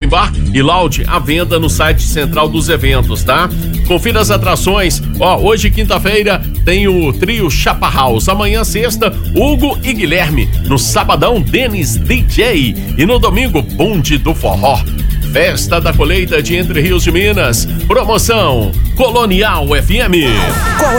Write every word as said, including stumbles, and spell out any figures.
Bar e Lounge à venda no site central dos eventos, tá? Confira as atrações. Ó, hoje, quinta-feira, tem o trio Chapa House. Amanhã, sexta, Hugo e Guilherme. No sabadão, Denis D J. E no domingo, Bonde do Forró. Festa da Colheita de Entre Rios de Minas. Promoção Colonial F M. Qual